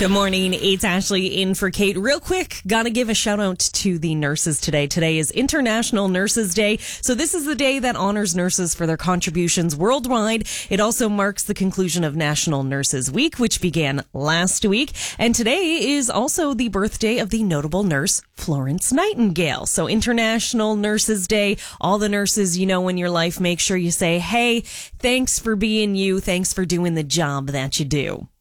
Good morning. It's Ashley in for Kate. Real quick, gotta give a shout out to the nurses today. Today is International Nurses Day. So this is the day that honors nurses for their contributions worldwide. It also marks the conclusion of National Nurses Week, which began last week. And today is also the birthday of the notable nurse, Florence Nightingale. So International Nurses Day. All the nurses you know in your life, make sure you say, hey, thanks for being you. Thanks for doing the job that you do.